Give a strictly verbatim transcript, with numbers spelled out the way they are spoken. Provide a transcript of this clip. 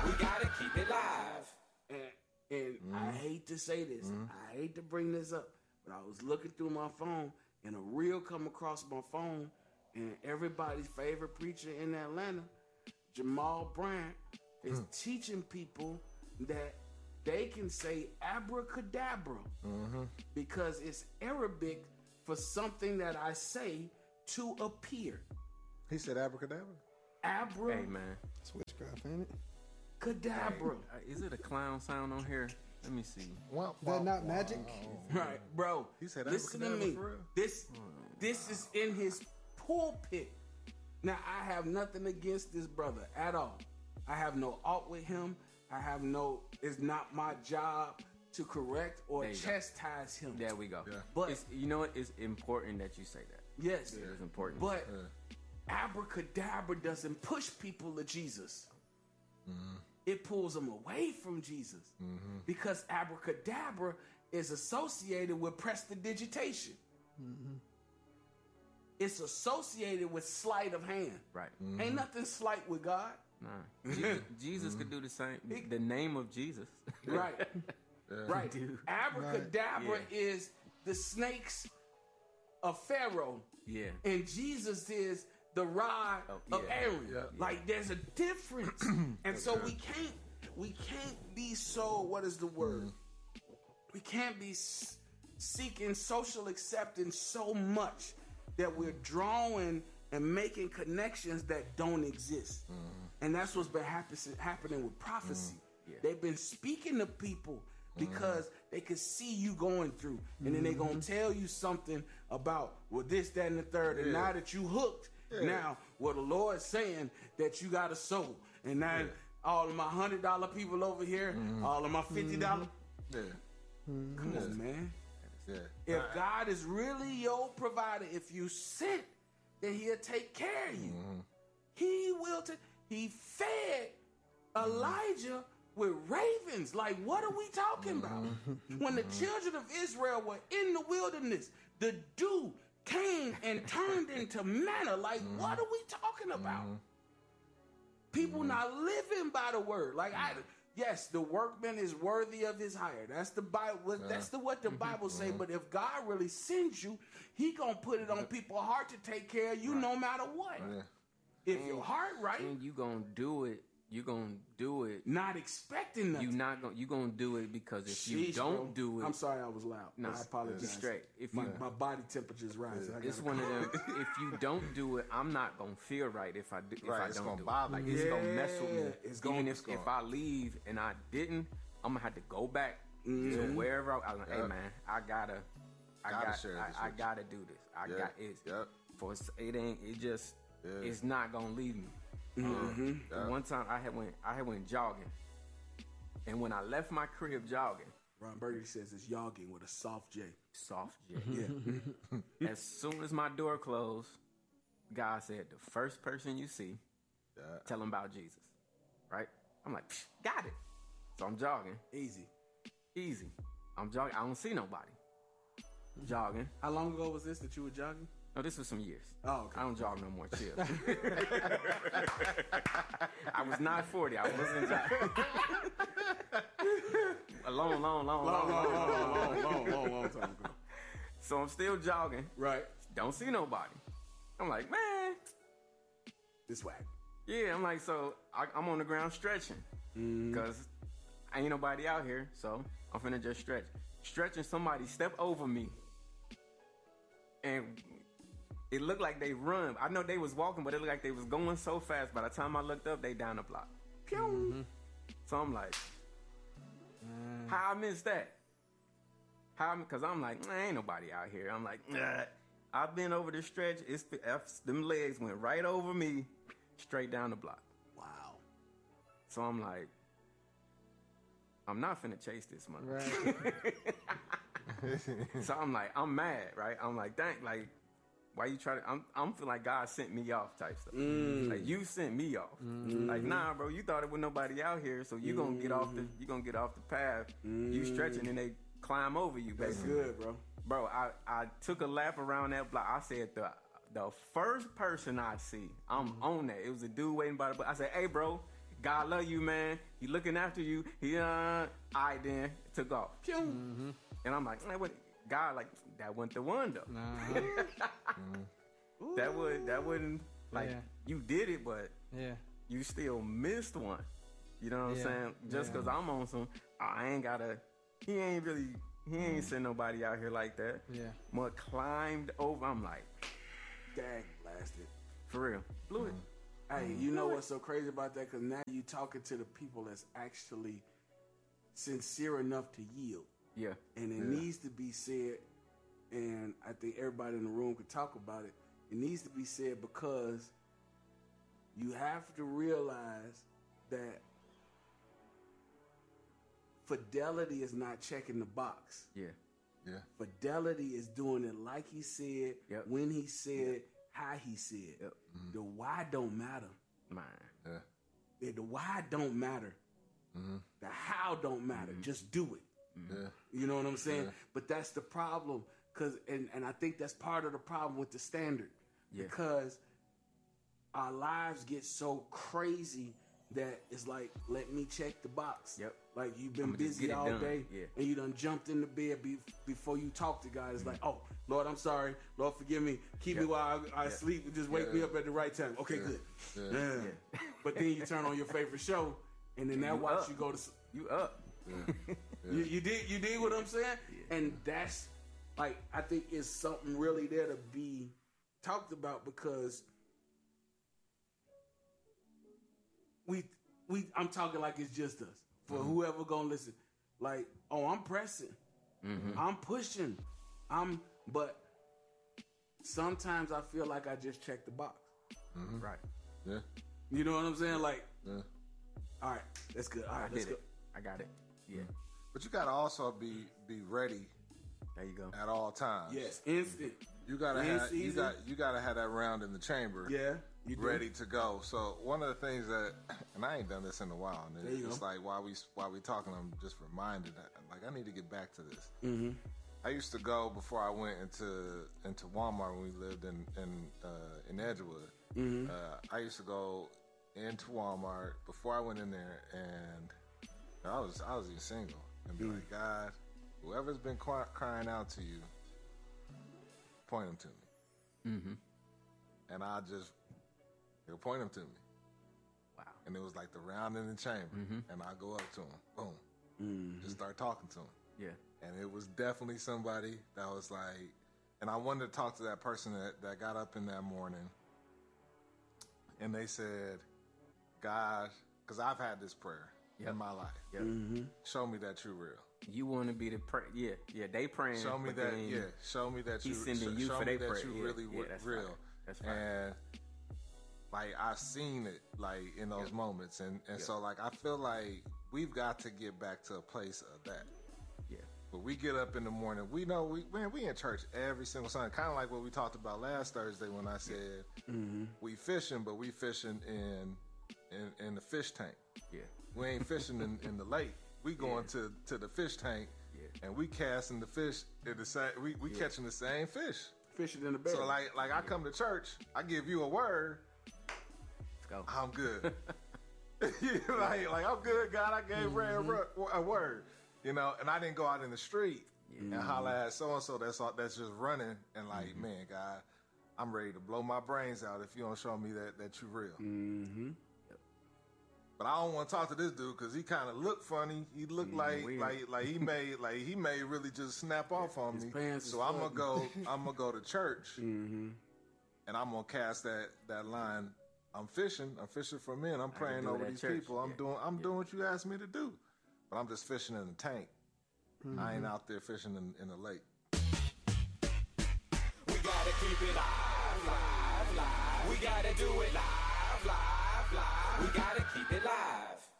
We gotta keep it live. And, and mm. I hate to say this. Mm. I hate to bring this up. But I was looking through my phone, and a reel come across my phone, and everybody's favorite preacher in Atlanta, Jamal Bryant, is mm. teaching people that they can say abracadabra mm-hmm. because it's Arabic for something that I say to appear. He said abracadabra? Abra. Hey, man. It's witchcraft, ain't it? Cadabra. Hey, is it a clown sound on here? Let me see. Well, that not magic? Right, bro. He said listen to me. For real? This, this is in his pulpit. Now, I have nothing against this brother at all. I have no ought with him. I have no, it's not my job to correct or chastise go. him. There we go. Yeah. But it's, you know what? It's important that you say that. Yes. Yeah, it's important. But yeah. abracadabra doesn't push people to Jesus. Mm-hmm. It pulls them away from Jesus. Mm-hmm. Because abracadabra is associated with prestidigitation. Mm-hmm. It's associated with sleight of hand. Right. Mm-hmm. Ain't nothing slight with God. Nah. Jesus, Jesus mm-hmm. could do the same. The name of Jesus. Right. Yeah. Right. Dude. Abracadabra right. yeah. is the snakes of Pharaoh. Yeah. And Jesus is the rod oh, yeah. of Aaron. Yeah. Like there's a difference. And so we can't we can't be so, what is the word? Mm-hmm. We can't be s- seeking social acceptance so much that we're drawing and making connections that don't exist. Mm-hmm. And that's what's been happen- happening with prophecy. Mm-hmm. Yeah. They've been speaking to people because mm-hmm. they could see you going through. And mm-hmm. then they're going to tell you something about, well, this, that, and the third. And yeah. now that you hooked, yeah. now, well, the Lord's saying that you got to sow. And now yeah. all of my one hundred dollars people over here, mm-hmm. all of my fifty dollars. Yeah. Mm-hmm. Come on, man. Yeah. If right. God is really your provider, if you sit, then he'll take care of you. Mm-hmm. He will take. He fed Elijah with ravens. Like, what are we talking about? Mm-hmm. When the children of Israel were in the wilderness, the dew came and turned into manna. Like, mm-hmm. what are we talking about? Mm-hmm. People mm-hmm. not living by the word. Like, I. Yes, the workman is worthy of his hire. That's the Bible. Yeah. That's the what the Bible say. But if God really sends you, He gonna put it on people's heart to take care of you, right. no matter what. Yeah. If and, your heart right, and you gonna do it. You gonna do it. Not expecting nothing. You not gonna. You gonna do it because if Sheesh, you don't bro. do it, I'm sorry I was loud. No, I apologize. Straight. If my, you, my body temperature's rising. It's one of them. If you don't do it, I'm not gonna feel right if I do. If right, I it's don't gonna do bother it, like you. it's yeah, gonna mess with me. It's gonna, Even it's if gonna. if I leave and I didn't, I'm gonna have to go back mm-hmm. to wherever I, I'm like, yep. hey man, I gotta, I gotta got, share this I, I with gotta do this. I yep. got it. Yep. For it ain't. It just. Yeah. It's not gonna leave me. Mm-hmm. Um, one time I had went. I had went jogging. And when I left my crib jogging, Ron Burgundy says it's jogging with a soft J. Soft J. Yeah. As soon as my door closed, God said, the first person you see, yeah. tell them about Jesus. Right? I'm like, got it. So I'm jogging. Easy. Easy. I'm jogging. I don't see nobody. Jogging. How long ago was this that you were jogging? No, this was some years. Oh, okay. I don't jog no more. Chill. I was not forty. I wasn't jogging. A long, long, long, long, long, long, long, long, long, long time ago. So I'm still jogging. Right. Don't see nobody. I'm like, man. This whack. Yeah, I'm like, so I, I'm on the ground stretching. Because mm. ain't nobody out here. So I'm finna just stretch. Stretching, somebody step over me. And it looked like they run. I know they was walking, but it looked like they was going so fast. By the time I looked up, they down the block. Mm-hmm. So I'm like, mm. how I missed that? How? Because I'm like, ain't nobody out here. I'm like, nah. I've been over the stretch. It's them legs went right over me, straight down the block. Wow. So I'm like, I'm not finna chase this money. Right. So I'm like, I'm mad, right? I'm like, dang, like, why you try to? I'm, I'm feeling like God sent me off type stuff. Mm. Like you sent me off. Mm. Like nah, bro, you thought it was nobody out here, so you mm. gonna get off the, you gonna get off the path. Mm. You stretching and they climb over you. Basically. That's good, bro. Bro, I, I took a lap around that block. I said the the first person I see, I'm mm. on that. It was a dude waiting by the. I said, hey, bro, God love you, man. He looking after you. He, uh, I then took off. Pew. Mm-hmm. And I'm like, man, what? God, like, that wasn't the one, though. Uh-huh. mm-hmm. That would, that wouldn't, like, Yeah. you did it, but Yeah. you still missed one. You know what Yeah. I'm saying? Just Yeah. because I'm on some, I ain't gotta, he ain't really, he ain't send nobody out here like that. Yeah. But climbed over, I'm like, Dag blasted. for real. Blew it. Hey, you know what's so crazy about that? Because now you talking to the people that's actually sincere enough to yield. Yeah. And it Yeah. needs to be said, and I think everybody in the room could talk about it. It needs to be said because you have to realize that fidelity is not checking the box. Yeah. Yeah. Fidelity is doing it like he said, Yep. when he said, how he said. Yep. The why don't matter. Man. Yeah. Yeah, the why don't matter. Mm-hmm. The how don't matter. Just do it. Yeah. You know what I'm saying? Yeah. But that's the problem, cause and, and I think that's part of the problem with the standard, Yeah. because our lives get so crazy that it's like, let me check the box. Yep. Like you've been I'ma just busy get it all done. day, Yeah. and you done jumped in the bed be, before you talk to God. It's like, oh Lord, I'm sorry. Lord, forgive me. Keep me Yep. while I, I sleep. Just wake me Yeah. up at the right time. Okay, good. Yeah. Yeah. Yeah. But then you turn on your favorite show, and then that you watch up. you go to. s- You up. Yeah. You, you did you did what I'm saying? And that's like, I think it's something really there to be talked about, because we we I'm talking like it's just us. For whoever gonna listen. Like, oh, I'm pressing. I'm pushing. I'm but sometimes I feel like I just checked the box. Right. Yeah. You know what I'm saying? Like, Yeah. all right, that's good. All I right, let's did go. it. I got it. Yeah. But you gotta also be be ready There you go. at all times. Yes, instant. You gotta In have you season. got you gotta have that round in the chamber. Yeah, you do. Ready to go. So one of the things that, and I ain't done this in a while, and There you it's go. like while we while we talking, I'm just reminded that like I need to get back to this. Mm-hmm. I used to go before I went into into Walmart when we lived in in uh, in Edgewood. Mm-hmm. Uh, I used to go into Walmart before I went in there, and I was I was even single, and be like, God, whoever's been cry- crying out to you, point them to me. Mm-hmm. And I just, he'll point them to me. Wow. And it was like the round in the chamber. Mhm. And I go up to him, boom, Mm-hmm. just start talking to him. Yeah. And it was definitely somebody that was like, and I wanted to talk to that person that, that got up in that morning. And they said, God, because I've had this prayer Yep. in my life. Yeah. Mm-hmm. Show me that you're real. You want to be the pray? Yeah. Yeah. They praying. Show me but that, then yeah. Show me that He's you. sending sh- you show for me they that prayer. you Yeah, really yeah, w- that's real. fire. That's fire. And like I've seen it, like in those Yeah. moments, and and Yeah. so like I feel like we've got to get back to a place of that. Yeah. But we get up in the morning. We know we man we in church every single Sunday. Kind of like what we talked about last Thursday when I said Mm-hmm. we fishing, but we fishing in in in the fish tank. Yeah. We ain't fishing in, in the lake. We going to, to the fish tank, Yeah. and we casting the fish in the same. We, we catching the same fish. Fishing in the bed. So like like I come to church, I give you a word, Let's go. I'm good. like like I'm good, God. I gave Ray a, ru- a word, you know, and I didn't go out in the street and holler at so and so that's all, that's just running and like, man, God, I'm ready to blow my brains out if you don't show me that that you real. Mm-hmm. But I don't want to talk to this dude because he kind of looked funny. He looked like weird. like like he may like he may really just snap off on His me. pants is So I'm gonna flooding. go. I'm gonna go to church Mm-hmm. and I'm gonna cast that that line. I'm fishing. I'm fishing for men. I'm praying do it over at these church. people. I'm Yeah. doing. I'm doing what you asked me to do. But I'm just fishing in the tank. I ain't out there fishing in, in the lake. We gotta keep it live, live, live. We gotta do it live, live, live. We gotta keep it live.